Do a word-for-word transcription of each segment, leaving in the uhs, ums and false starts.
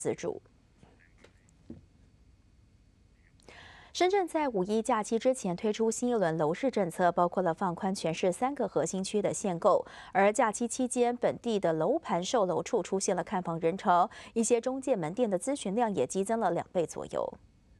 自主。深圳在五一假期之前推出新一轮楼市政策，包括了放宽全市三个核心区的限购。而假期期间，本地的楼盘售楼处出现了看房人潮，一些中介门店的咨询量也激增了两倍左右。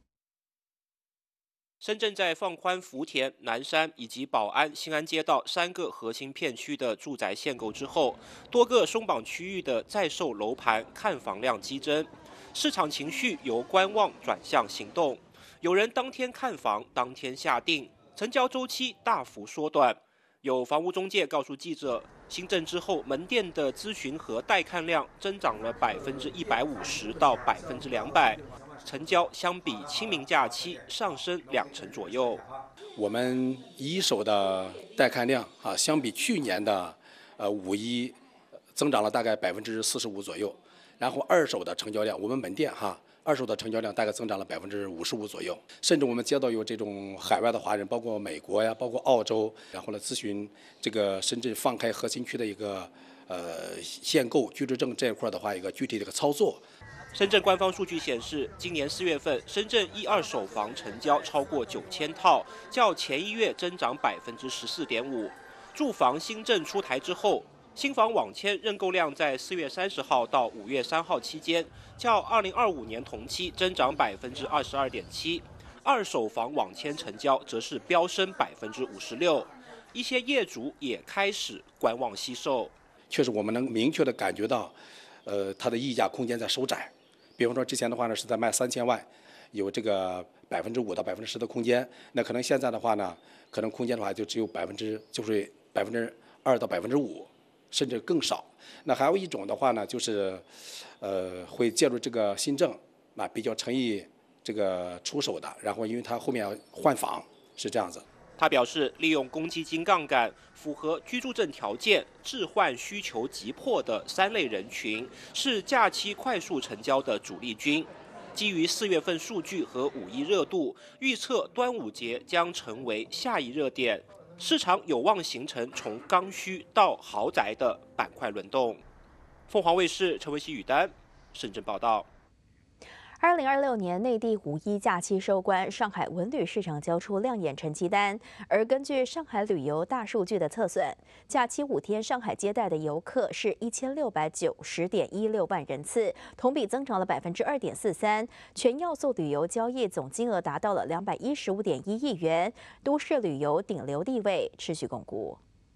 深圳在放宽福田、南山以及宝安、新安街道三个核心片区的住宅限购之后，多个松绑区域的在售楼盘看房量激增，市场情绪由观望转向行动。有人当天看房，当天下定，成交周期大幅缩短。有房屋中介告诉记者，新政之后，门店的咨询和带看量增长了百分之一百五十到百分之两百，成交相比清明假期上升两成左右。 我们一手的带看量啊，相比去年的呃五一增长了大概百分之四十五左右，然后二手的成交量，我们门店哈。二手的成交量大概增长了百分之五十五左右，甚至我们接到有这种海外的华人，包括美国呀，包括澳洲，然后呢咨询这个深圳放开核心区的一个呃限购居住证这一块的话，一个具体的一个操作。 深圳官方数据显示，今年四月份，深圳一二手房成交超过九千套，较前一月增长百分之十四点五。住房新政出台之后，新房网签认购量在四月三十号到五月三号期间，较二零二五年同期增长百分之二十二点七。二手房网签成交则是飙升百分之五十六。一些业主也开始观望惜售。 确实，我们能明确的感觉到，呃，它的溢价空间在收窄。比方说之前的话呢，是在卖三千万，有这个百分之五到百分之十的空间。那可能现在的话呢，可能空间的话就只有百分之，就是百分之二到百分之五。甚至更少。那还有一种的话呢，就是，呃，会借助这个新政啊，比较诚意这个出手的。然后，因为他后面要换房，是这样子。 他表示，利用公积金杠杆、符合居住证条件、置换需求急迫的三类人群，是假期快速成交的主力军。基于四月份数据和五一热度，预测端午节将成为下一热点。市场有望形成从刚需到豪宅的板块轮动。凤凰卫视陈维熙、宇丹深圳报道。 二零二六年内地五一假期收官，上海文旅市场交出亮眼成绩单。而根据上海旅游大数据的测算，假期五天上海接待的游客是一千六百九十点一六万人次，同比增长了百分之二点四三。全要素旅游交易总金额达到了两百一十五点一亿元，都市旅游顶流地位持续巩固。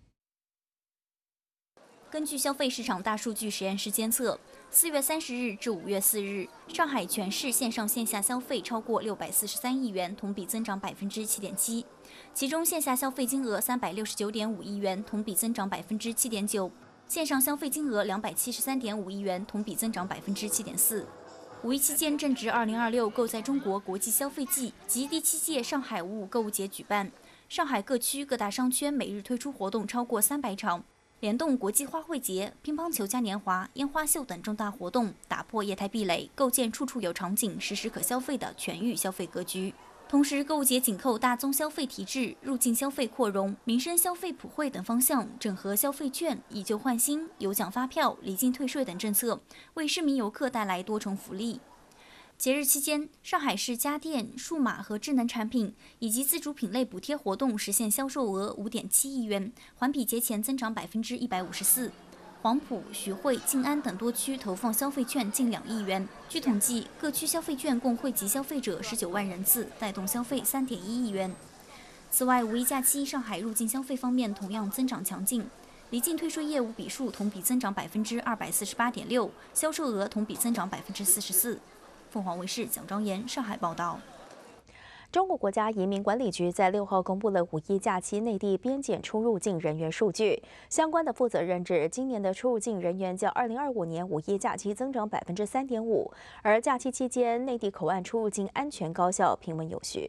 根据消费市场大数据实验室监测，四月三十日至五月四日，上海全市线上线下消费超过六百四十三亿元，同比增长百分之七点七。其中线下消费金额三百六十九点五亿元，同比增长百分之七点九；线上消费金额两百七十三点五亿元，同比增长百分之七点四。五一期间正值二零二六购在中国国际消费季及第七届上海五五购物节举办，上海各区各大商圈每日推出活动超过三百场。联动国际花卉节、乒乓球嘉年华、烟花秀等重大活动，打破业态壁垒，构建处处有场景、时时可消费的全域消费格局。同时，购物节紧扣大宗消费提质、入境消费扩容、民生消费普惠等方向，整合消费券、以旧换新、有奖发票、离境退税等政策，为市民游客带来多重福利。节日期间，上海市家电、数码和智能产品以及自主品类补贴活动实现销售额五点七亿元，环比节前增长百分之一百五十四。黄埔、徐汇、静安等多区投放消费券近两亿元。据统计，各区消费券共惠及消费者十九万人次，带动消费三点一亿元。此外，五一假期上海入境消费方面同样增长强劲，离境退税业务笔数同比增长百分之二百四十八点六，销售额同比增长百分之四十四。凤凰卫视蒋章妍上海报道。 中国国家移民管理局在六号公布了五一假期内地边检出入境人员数据。相关的负责人指，今年的出入境人员较二零二五年五一假期增长百分之三点五，而假期期间内地口岸出入境安全高效、平稳有序。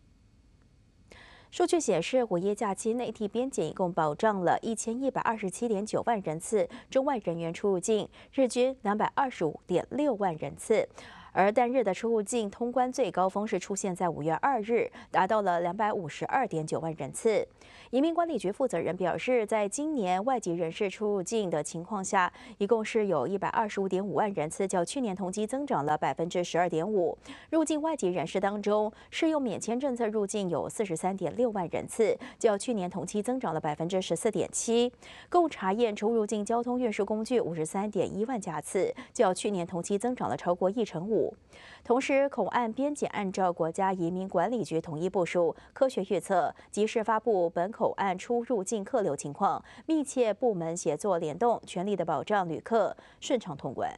数据显示，五一假期内地边检一共保障了一千一百二十七点九万人次中外人员出入境，日均两百二十五点六万人次。 而单日的出入境通关最高峰是出现在五月二日，达到了两百五十二点九万人次。移民管理局负责人表示，在今年外籍人士出入境的情况下，一共是有一百二十五点五万人次，较去年同期增长了百分之十二点五。入境外籍人士当中，适用免签政策入境有四十三点六万人次，较去年同期增长了百分之十四点七。共查验出入境交通运输工具五十三点一万架次，较去年同期增长了超过一成五。同时，口岸边检按照国家移民管理局统一部署、科学预测，及时发布本口岸出入境客流情况，密切部门协作联动，全力的保障旅客顺畅通关。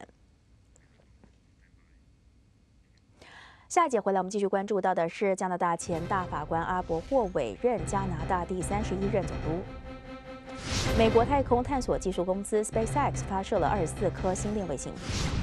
下一节回来，我们继续关注到的是加拿大前大法官阿伯获委任加拿大第三十一任总督。美国太空探索技术公司 SpaceX 发射了二十四颗星链卫星。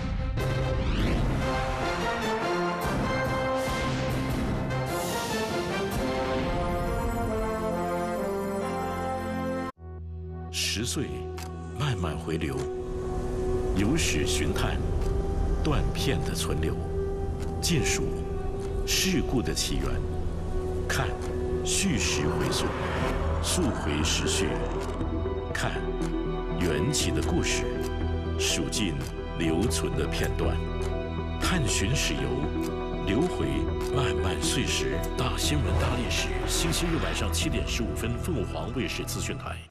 十岁，慢慢回流，有史寻探，断片的存留，见数事故的起源，看叙事回溯，溯回时序，看缘起的故事，数尽留存的片段，探寻史游，流回漫漫岁时。大新闻大历史，星期日晚上七点十五分，凤凰卫视资讯台。